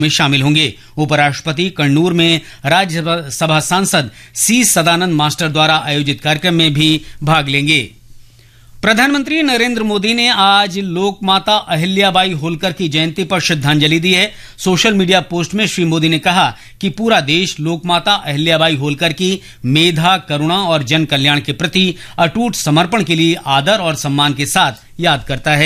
में शामिल होंगे। उपराष्ट्रपति कन्नूर में राज्यसभा सांसद सी सदानंद मास्टर द्वारा आयोजित कार्यक्रम में भी भाग लेंगे। प्रधानमंत्री नरेंद्र मोदी ने आज लोकमाता अहिल्याबाई होलकर की जयंती पर श्रद्धांजलि दी है। सोशल मीडिया पोस्ट में श्री मोदी ने कहा कि पूरा देश लोकमाता अहिल्याबाई होलकर की मेधा, करुणा और जन कल्याण के प्रति अटूट समर्पण के लिए आदर और सम्मान के साथ याद करता है।